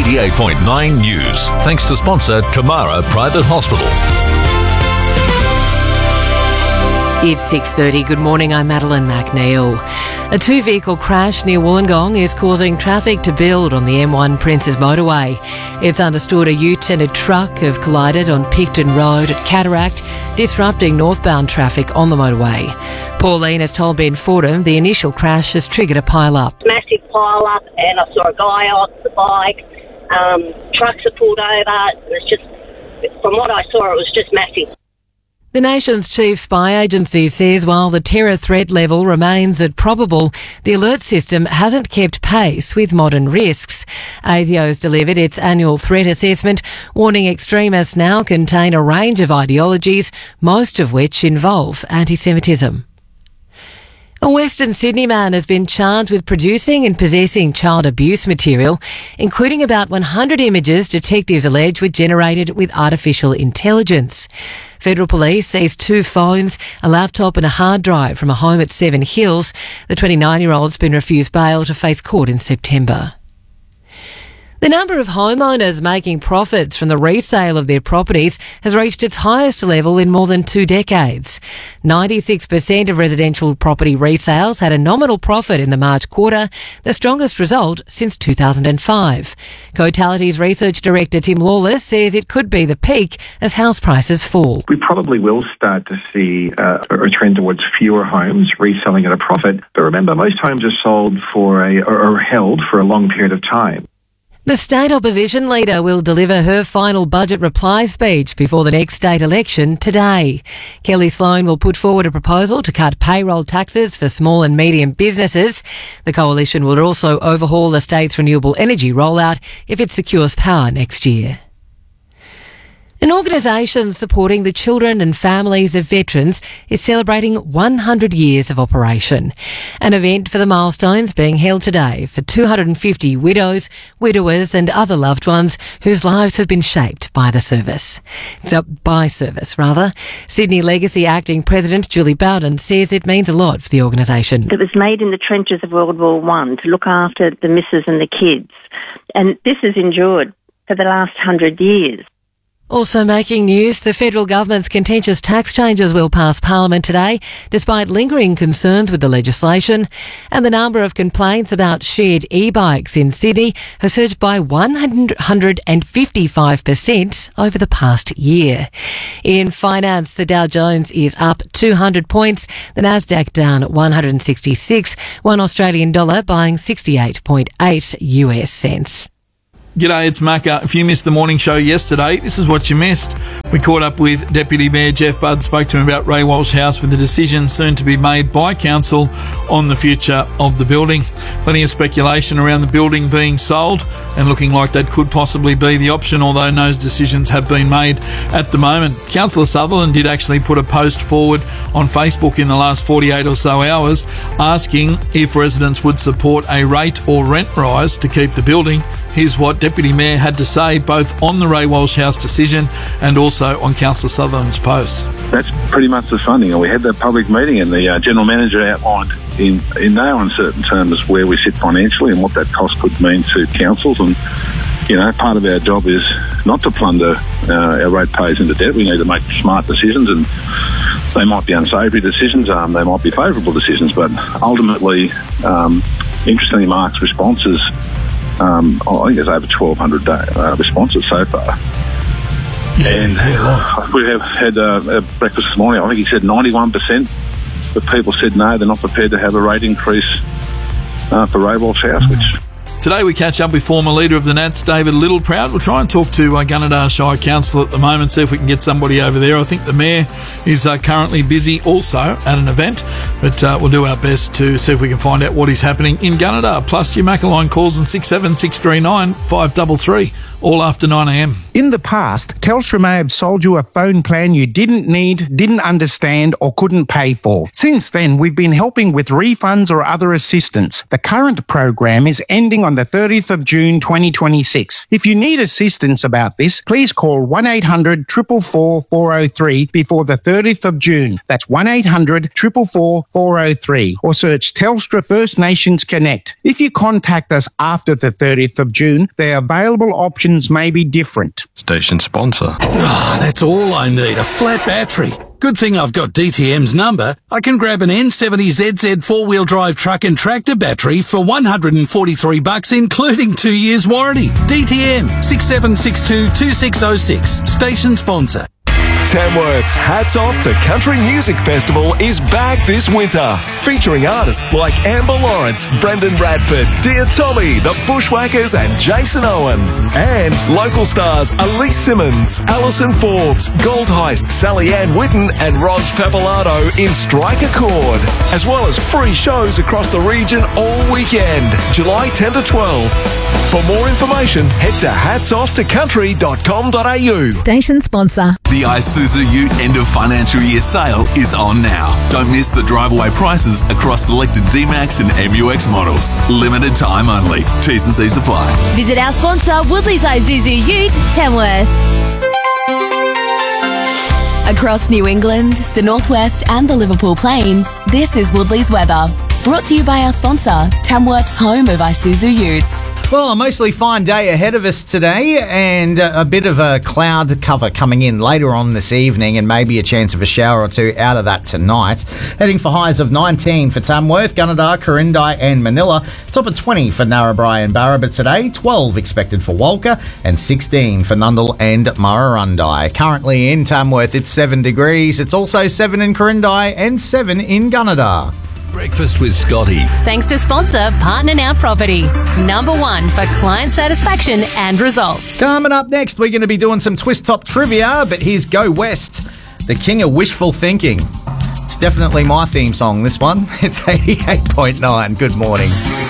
88.9 News. Thanks to sponsor Tamara Private Hospital. It's 6:30. Good morning, I'm Madeline McNeil. A two-vehicle crash near Wollongong is causing traffic to build on the M1 Princes Motorway. It's understood a ute and a truck have collided on Picton Road at Cataract, disrupting northbound traffic on the motorway. Pauline has told Ben Fordham the initial crash has triggered a pile-up. Massive pile-up, and I saw a guy off the bike. Trucks are pulled over. It's just, from what I saw, it was just massive. The nation's chief spy agency says while the terror threat level remains at probable, the alert system hasn't kept pace with modern risks. ASIO's delivered its annual threat assessment, warning extremists now contain a range of ideologies, most of which involve anti-Semitism. A Western Sydney man has been charged with producing and possessing child abuse material, including about 100 images detectives allege were generated with artificial intelligence. Federal Police seized 2 phones, a laptop and a hard drive from a home at Seven Hills. The 29-year-old's been refused bail to face court in September. The number of homeowners making profits from the resale of their properties has reached its highest level in more than 2 decades. 96% of residential property resales had a nominal profit in the March quarter, the strongest result since 2005. Cotality's research director Tim Lawless says it could be the peak as house prices fall. We probably will start to see a trend towards fewer homes reselling at a profit. But remember, most homes are sold or held for a long period of time. The state opposition leader will deliver her final budget reply speech before the next state election today. Kelly Sloan will put forward a proposal to cut payroll taxes for small and medium businesses. The coalition will also overhaul the state's renewable energy rollout if it secures power next year. An organisation supporting the children and families of veterans is celebrating 100 years of operation. An event for the milestones being held today for 250 widows, widowers and other loved ones whose lives have been shaped by the service. Sydney Legacy Acting President Julie Bowden says it means a lot for the organisation. It was made in the trenches of World War I to look after the missus and the kids. And this has endured for the last 100 years. Also making news, the federal government's contentious tax changes will pass Parliament today, despite lingering concerns with the legislation. And the number of complaints about shared e-bikes in Sydney has surged by 155% over the past year. In finance, the Dow Jones is up 200 points, the Nasdaq down 166, $1 Australian dollar buying 68.8 US cents. G'day, it's Macca. If you missed the morning show yesterday, this is what you missed. We caught up with Deputy Mayor Jeff Budd, spoke to him about Ray Walsh House with a decision soon to be made by Council on the future of the building. Plenty of speculation around the building being sold and looking like that could possibly be the option, although no decisions have been made at the moment. Councillor Sutherland did actually put a post forward on Facebook in the last 48 or so hours asking if residents would support a rate or rent rise to keep the building. Here's what Deputy Mayor had to say both on the Ray Walsh House decision and also on Councillor Sutherland's post. That's pretty much the funding. We had the public meeting and the General Manager outlined in no uncertain terms where we sit financially and what that cost could mean to councils. And, you know, part of our job is not to plunder our ratepayers into debt. We need to make smart decisions, and they might be unsavoury decisions, they might be favourable decisions, but ultimately, interestingly, Mark's responses, I think there's over 1,200 responses so far. We have had a breakfast this morning. I think he said 91% of people said no, they're not prepared to have a rate increase for Ray Walsh House, which... Today we catch up with former leader of the Nats, David Littleproud. We'll try and talk to Gunnedah Shire Council at the moment, see if we can get somebody over there. I think the Mayor is currently busy also at an event, but we'll do our best to see if we can find out what is happening in Gunnedah. Plus your Macca calls on 67639 533. All after 9am. In the past, Telstra may have sold you a phone plan you didn't need, didn't understand or couldn't pay for. Since then, we've been helping with refunds or other assistance. The current program is ending on on the 30th of June 2026. If you need assistance about this, please call 1800 444 403 before the 30th of June. That's 1800 444 403, or search Telstra First Nations Connect. If you contact us after the 30th of June, the available options may be different. Station sponsor. That's all I need, a flat battery. Good thing I've got DTM's number. I can grab an N70ZZ four-wheel drive truck and tractor battery for $143, including 2 years warranty. DTM 6762-2606. Station sponsor. Tamworth's Hats Off to Country Music Festival is back this winter, featuring artists like Amber Lawrence, Brendan Radford, Dear Tommy, The Bushwhackers and Jason Owen. And local stars Elise Simmons, Alison Forbes, Gold Heist, Sally Ann Witten and Ros Papalato in Strike a Chord, as well as free shows across the region all weekend, July 10 to 12. For more information, head to hatsofftocountry.com.au. Station sponsor. The Isuzu Ute end of financial year sale is on now. Don't miss the drive-away prices across selected D-Max and MUX models. Limited time only. T's and C's apply. Visit our sponsor, Woodley's Isuzu Ute, Tamworth. Across New England, the Northwest and the Liverpool Plains, this is Woodley's weather. Brought to you by our sponsor, Tamworth's home of Isuzu Utes. Well, a mostly fine day ahead of us today, and a bit of a cloud cover coming in later on this evening, and maybe a chance of a shower or two out of that tonight. Heading for highs of 19 for Tamworth, Gunnedah, Corindai and Manila. Top of 20 for Narrabri and Barraba today. 12 expected for Walker and 16 for Nundle and Murrurundi. Currently in Tamworth, it's 7 degrees. It's also 7 in Corindai and 7 in Gunnedah. Breakfast with Scotty. Thanks to sponsor Partner Now Property. Number one for client satisfaction and results. Coming up next, we're going to be doing some Twist Top trivia, but here's Go West, the king of wishful thinking. It's definitely my theme song, this one. It's 88.9. Good morning.